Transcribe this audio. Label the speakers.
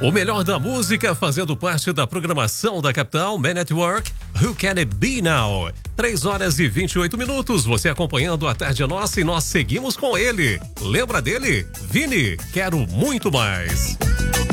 Speaker 1: O melhor da música fazendo parte da programação da Capital Man at Work. Who Can It Be Now? 3h28. Você acompanhando a Tarde Nossa e nós seguimos com ele. Lembra dele? Vini, quero muito mais.